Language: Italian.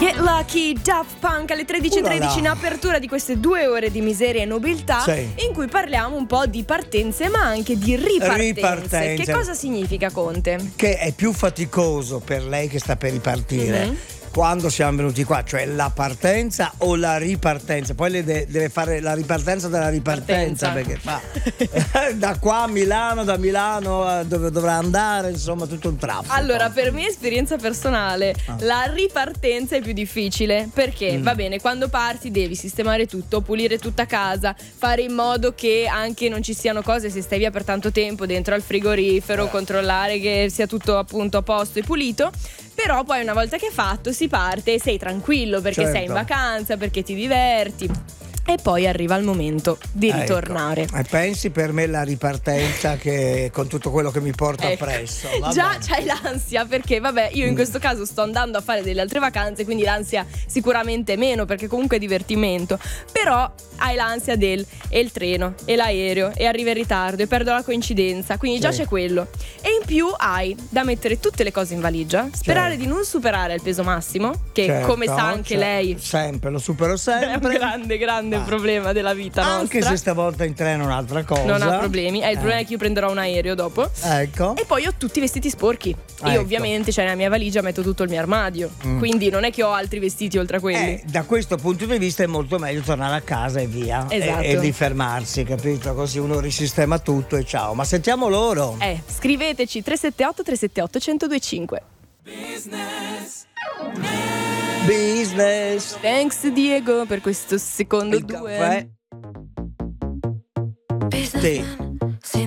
Get Lucky, Daft Punk alle 13.13 in apertura di queste 2 ore di miseria e nobiltà, sì, in cui parliamo un po' di partenze ma anche di ripartenze. Che cosa significa, Conte? Che è più faticoso per lei che sta per ripartire quando siamo venuti qua, cioè la partenza o la ripartenza. Poi lei deve fare la ripartenza della ripartenza, perché fa da qua a Milano, da Milano dove dovrà andare, insomma tutto un traffico. Allora, per mia esperienza personale, la ripartenza è più difficile, perché va bene, quando parti devi sistemare tutto, pulire tutta casa, fare in modo che anche non ci siano cose, se stai via per tanto tempo, dentro al frigorifero, controllare che sia tutto appunto a posto e pulito. Però poi una volta che è fatto si parte e sei tranquillo, perché sei in vacanza, perché ti diverti. E poi arriva il momento di ritornare. E pensi per me la ripartenza che con tutto quello che mi porta appresso. Già c'hai l'ansia, perché vabbè, io in questo caso sto andando a fare delle altre vacanze, quindi l'ansia sicuramente meno, perché comunque è divertimento. Però hai l'ansia del e il treno e l'aereo e arriva in ritardo e perdo la coincidenza, quindi già c'è quello. E in più hai da mettere tutte le cose in valigia, sperare di non superare il peso massimo, che come sa anche lei sempre lo supero sempre. È un grande problema della vita nostra. Anche se stavolta in treno è un'altra cosa. Non ha problemi. Il problema è che io prenderò un aereo dopo. Ecco. E poi ho tutti i vestiti sporchi. Io ovviamente, nella mia valigia metto tutto il mio armadio. Quindi non è che ho altri vestiti oltre a quelli. Da questo punto di vista è molto meglio tornare a casa e via. Esatto. E di fermarsi, capito? Così uno risistema tutto e ciao. Ma sentiamo loro. Scriveteci 378 378 1025. Business. Thanks Diego per questo secondo 2. Sì.